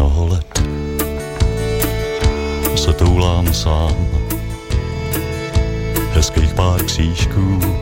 mnoho let se toulám sám. Hezkých pár křížků